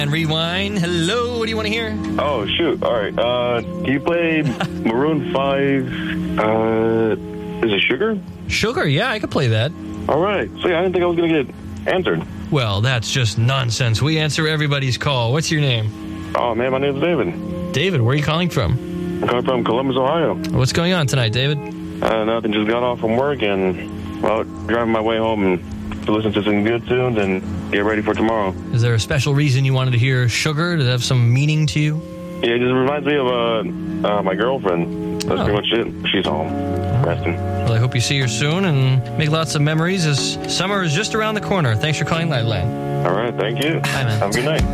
And rewind. Hello, what do you want to hear? Oh, shoot. All right. Can you play Maroon 5? Is it Sugar? Sugar, yeah, I could play that. All right. So, yeah, I didn't think I was going to get answered. Well, that's just nonsense. We answer everybody's call. What's your name? Oh, man, my name's David. David, where are you calling from? I'm calling from Columbus, Ohio. What's going on tonight, David? Nothing. Just got off from work and, well, driving my way home and to listen to some good tunes and get ready for tomorrow. Is there a special reason you wanted to hear Sugar? Does it have some meaning to you? Yeah, it just reminds me of my girlfriend. That's pretty much it. She's home, resting. Well, I hope you see her soon and make lots of memories as summer is just around the corner. Thanks for calling Liveline. All right, thank you. Bye, man. Have a good night.